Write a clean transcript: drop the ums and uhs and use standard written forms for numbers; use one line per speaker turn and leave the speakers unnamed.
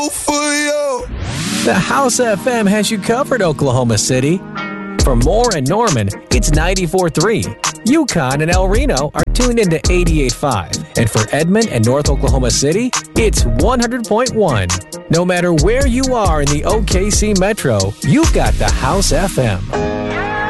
For you.
The House FM has you covered, Oklahoma City. For Moore and Norman, it's 94.3. Yukon and El Reno are tuned into 88.5. And for Edmond and North Oklahoma City, it's 100.1. No matter where you are in the OKC Metro, you've got the House FM.